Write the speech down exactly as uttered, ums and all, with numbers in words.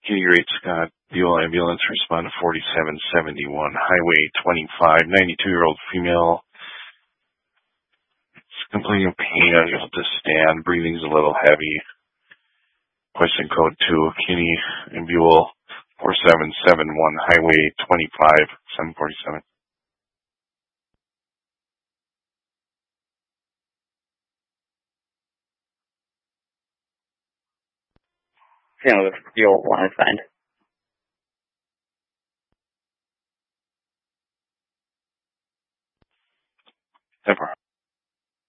Kitty Great Scott Buell Ambulance, respond to forty-seven seventy-one, Highway twenty-five, ninety-two-year-old female. Complaining of pain, unable to stand, breathing's a little heavy. Question code two, Kitty and Buell, four seven seven one, Highway twenty-five, seven forty-seven. Family with Buell, one assigned.